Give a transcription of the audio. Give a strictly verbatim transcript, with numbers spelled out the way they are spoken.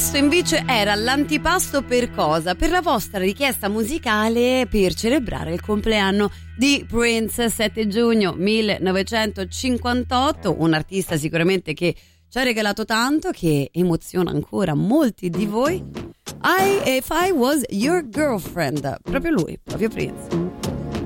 Questo invece era l'antipasto per cosa? Per la vostra richiesta musicale per celebrare il compleanno di Prince, sette giugno millenovecentocinquantotto, un artista sicuramente che ci ha regalato tanto, che emoziona ancora molti di voi. I, If I Was Your Girlfriend, proprio lui, proprio Prince.